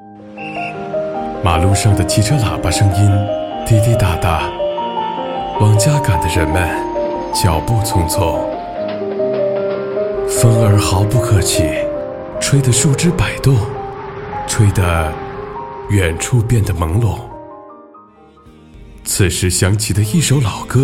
马路上的汽车喇叭声音滴滴答答，往家赶的人们脚步匆匆。风儿毫不客气，吹得树枝摆动，吹得远处变得朦胧。此时响起的一首老歌，